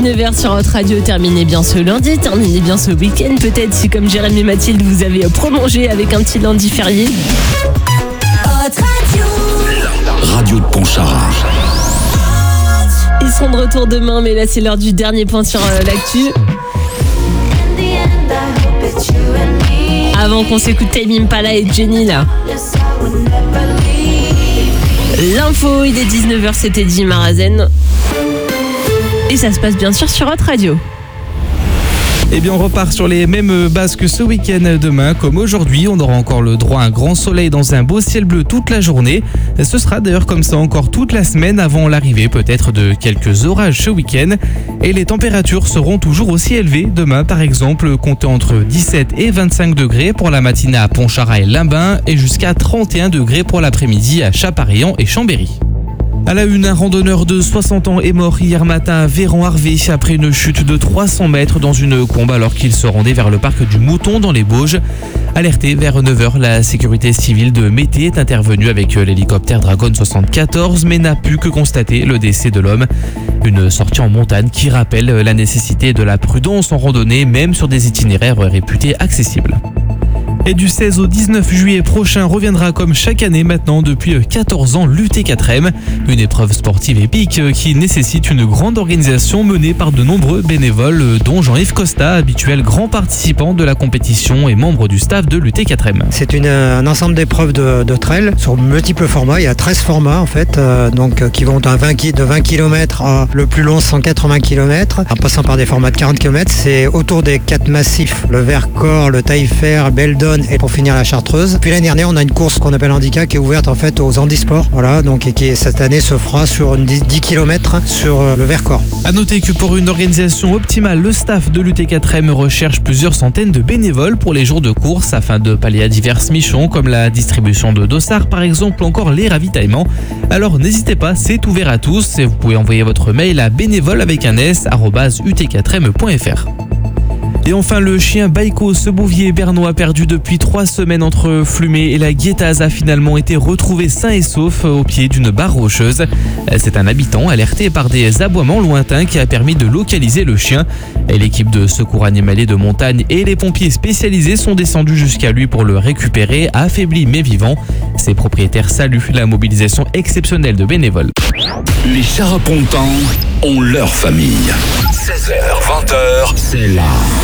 19h sur votre radio. Terminez bien ce lundi, terminez bien ce week-end. Peut-être si comme Jérémy et Mathilde vous avez prolongé avec un petit lundi férié. Radio de Pontcharra. Ils seront de retour demain, mais là c'est l'heure du dernier point sur l'actu. Avant qu'on s'écoute Tame Impala et Jenny là. L'info, il est 19h, c'était dit Marazen. Et ça se passe bien sûr sur votre radio. Eh bien, on repart sur les mêmes bases que ce week-end. Demain, comme aujourd'hui, on aura encore le droit à un grand soleil dans un beau ciel bleu toute la journée. Ce sera d'ailleurs comme ça encore toute la semaine avant l'arrivée peut-être de quelques orages ce week-end. Et les températures seront toujours aussi élevées. Demain, par exemple, comptez entre 17 et 25 degrés pour la matinée à Pontcharra et Limbin et jusqu'à 31 degrés pour l'après-midi à Chaparillan et Chambéry. À la une, un randonneur de 60 ans est mort hier matin à Véran-Harvé après une chute de 300 mètres dans une combe alors qu'il se rendait vers le parc du Mouton dans les Bauges. Alerté vers 9h, la sécurité civile de Mété est intervenue avec l'hélicoptère Dragon 74 mais n'a pu que constater le décès de l'homme. Une sortie en montagne qui rappelle la nécessité de la prudence en randonnée même sur des itinéraires réputés accessibles. Et du 16 au 19 juillet prochain reviendra comme chaque année maintenant depuis 14 ans l'UT4M, une épreuve sportive épique qui nécessite une grande organisation menée par de nombreux bénévoles dont Jean-Yves Costa, habituel grand participant de la compétition et membre du staff de l'UT4M. C'est un ensemble d'épreuves de trail sur multiples formats, il y a 13 formats en fait, qui vont de 20 km à le plus long 180 km, en passant par des formats de 40 km, c'est autour des 4 massifs, le Vercors, le Taillefer, Beldon et pour finir la Chartreuse. Puis l'année dernière, on a une course qu'on appelle Handicap qui est ouverte en fait aux handisports. Voilà, donc et qui cette année se fera sur 10 km sur le Vercors. À noter que pour une organisation optimale, le staff de l'UT4M recherche plusieurs centaines de bénévoles pour les jours de course afin de pallier à diverses missions comme la distribution de dossards par exemple ou encore les ravitaillements. Alors n'hésitez pas, c'est ouvert à tous et vous pouvez envoyer votre mail à bénévole@ut4m.fr. Et enfin, le chien Baiko, ce bouvier bernois perdu depuis 3 semaines entre Flumé et la Guétaz, a finalement été retrouvé sain et sauf au pied d'une barre rocheuse. C'est un habitant alerté par des aboiements lointains qui a permis de localiser le chien. Et l'équipe de secours animalier de montagne et les pompiers spécialisés sont descendus jusqu'à lui pour le récupérer, affaibli mais vivant. Ses propriétaires saluent la mobilisation exceptionnelle de bénévoles. Les Charapontans ont leur famille. 16h, 20h, c'est là.